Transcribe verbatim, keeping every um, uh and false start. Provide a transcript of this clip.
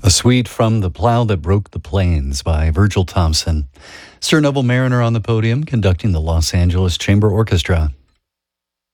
A suite from The Plow That Broke the Plains by Virgil Thompson. Sir Neville Mariner on the podium conducting the Los Angeles Chamber Orchestra.